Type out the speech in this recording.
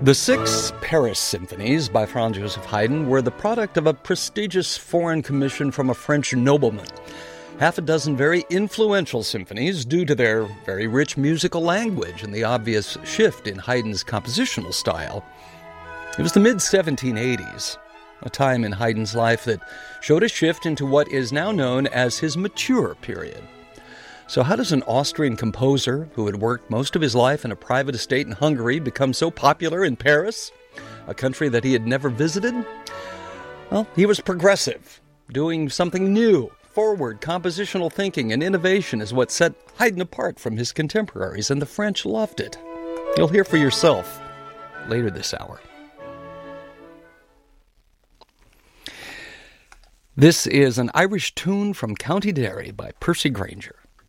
The six Paris symphonies by Franz Joseph Haydn were the product of a prestigious foreign commission from a French nobleman. Half a dozen very influential symphonies due to their very rich musical language and the obvious shift in Haydn's compositional style. It was the mid-1780s, a time in Haydn's life that showed a shift into what is now known as his mature period. So how does an Austrian composer who had worked most of his life in a private estate in Hungary become so popular in Paris, a country that he had never visited? Well, he was progressive, doing something new. Forward compositional thinking and innovation is what set Haydn apart from his contemporaries, and the French loved it. You'll hear for yourself later this hour. This is an Irish tune from County Derry by Percy Grainger.